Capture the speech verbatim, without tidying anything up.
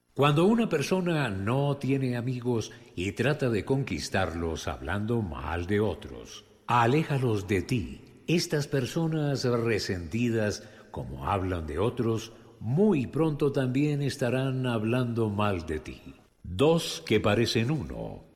Cuando una persona no tiene amigos y trata de conquistarlos hablando mal de otros, aléjalos de ti. Estas personas resentidas, como hablan de otros, muy pronto también estarán hablando mal de ti. Dos que parecen uno